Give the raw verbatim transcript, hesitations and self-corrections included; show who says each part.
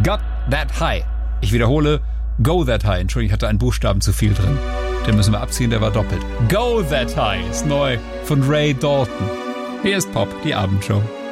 Speaker 1: Got That High. Ich wiederhole, Go That High. Entschuldigung, ich hatte einen Buchstaben zu viel drin. Den müssen wir abziehen, der war doppelt. Go That High ist neu von Ray Dalton. Hier ist Pop, die Abendshow.